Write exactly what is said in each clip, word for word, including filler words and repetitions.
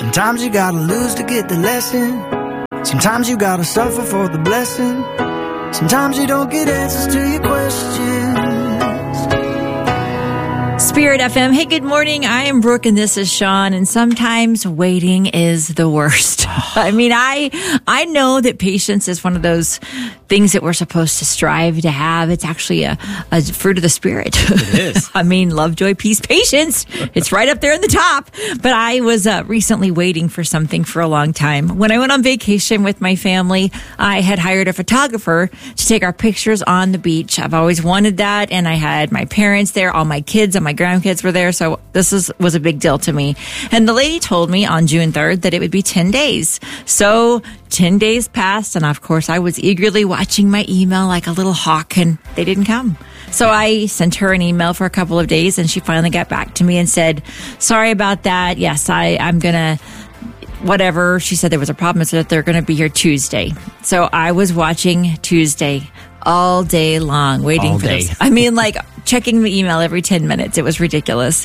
Sometimes you gotta lose to get the lesson. Sometimes you gotta suffer for the blessing. Sometimes you don't get answers to your questions. Spirit F M. Hey, good morning. I am Brooke and this is Sean. And sometimes waiting is the worst. I mean, I I know that patience is one of those things that we're supposed to strive to have. It's actually a, a fruit of the Spirit. It is. I mean, love, joy, peace, patience. It's right up there in the top. But I was uh, recently waiting for something for a long time. When I went on vacation with my family, I had hired a photographer to take our pictures on the beach. I've always wanted that. And I had my parents there, all my kids and my grandkids were there. So this is, was a big deal to me. And the lady told me on June third that it would be ten days. So ten days passed. And of course, I was eagerly watching my email like a little hawk, and they didn't come. So I sent her an email for a couple of days, and she finally got back to me and said, sorry about that. Yes, I, I'm going to, whatever. She said there was a problem, so that they're going to be here Tuesday. So I was watching Tuesday all day long, waiting all for day. this. I mean, like checking the email every ten minutes. It was ridiculous.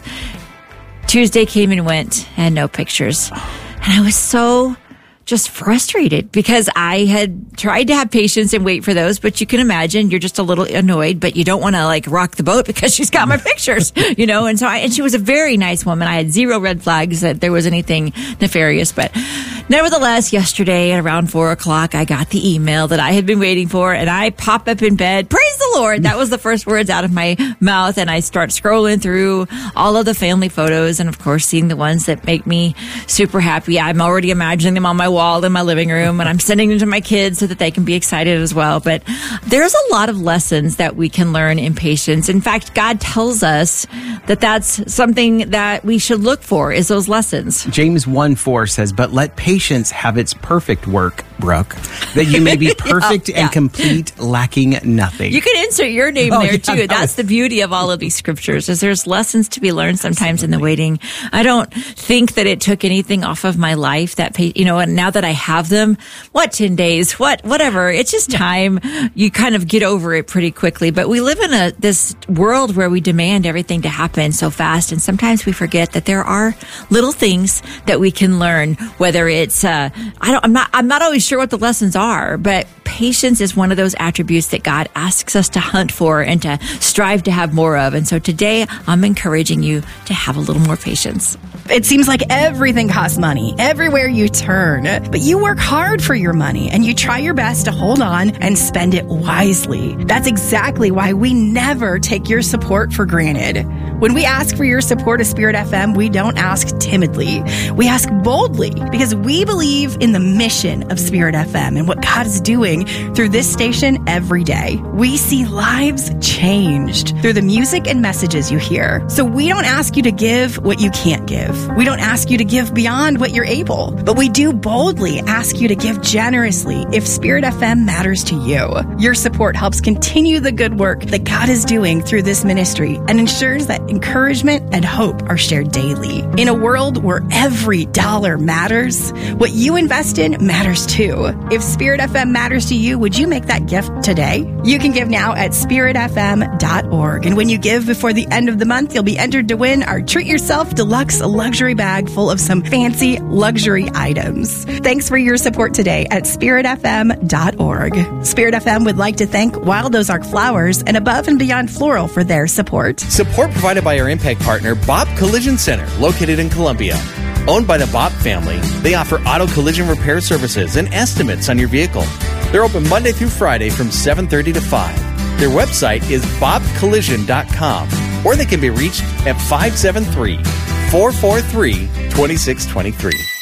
Tuesday came and went, and no pictures. And I was so just frustrated because I had tried to have patience and wait for those, but you can imagine you're just a little annoyed, but you don't want to like rock the boat because she's got my pictures, you know? And so I, and she was a very nice woman. I had zero red flags that there was anything nefarious, but nevertheless, yesterday at around four o'clock, I got the email that I had been waiting for, and I pop up in bed. Praise the Lord. That was the first words out of my mouth. And I start scrolling through all of the family photos, and of course, seeing the ones that make me super happy. I'm already imagining them on my wall in my living room, and I'm sending them to my kids so that they can be excited as well. But there's a lot of lessons that we can learn in patience. In fact, God tells us that that's something that we should look for, is those lessons. James one four says, but let patience have its perfect work, Brooke, that you may be perfect yeah, yeah. and complete, lacking nothing. You can insert your name Oh, there yeah, too. that That's was- the beauty of all of these scriptures, is there's lessons to be learned sometimes in the waiting. I don't think that it took anything off of my life that, you know, and now that I have them, what, ten days, what, whatever. It's just time. You kind of get over it pretty quickly. But we live in a, this world where we demand everything to happen so fast. And sometimes we forget that there are little things that we can learn, whether it's, uh, I don't, I'm not, I'm not always sure what the lessons are, but patience is one of those attributes that God asks us to hunt for and to strive to have more of. And so today I'm encouraging you to have a little more patience. It seems like everything costs money everywhere you turn, but you work hard for your money and you try your best to hold on and spend it wisely. That's exactly why we never take your support for granted. When we ask for your support of Spirit F M, we don't ask timidly. We ask boldly because we believe in the mission of Spirit F M and what God is doing through this station every day. We see lives changed through the music and messages you hear. So we don't ask you to give what you can't give. We don't ask you to give beyond what you're able, but we do boldly ask you to give generously if Spirit F M matters to you. Your support helps continue the good work that God is doing through this ministry and ensures that encouragement and hope are shared daily. In a world where every dollar matters, what you invest in matters too. If Spirit F M matters to you, would you make that gift today? You can give now at spirit f m dot org. And when you give before the end of the month, you'll be entered to win our Treat Yourself Deluxe luxury bag full of some fancy luxury items. Thanks for your support today at spirit f m dot org. Spirit F M would like to thank Wild Ozark Flowers and Above and Beyond Floral for their support. Support provided by our impact partner, Bopp Collision Center, located in Columbia. Owned by the Bopp family, they offer auto collision repair services and estimates on your vehicle. They're open Monday through Friday from seven thirty to five. Their website is bopp collision dot com, or they can be reached at five seven three, four four three, two six two three.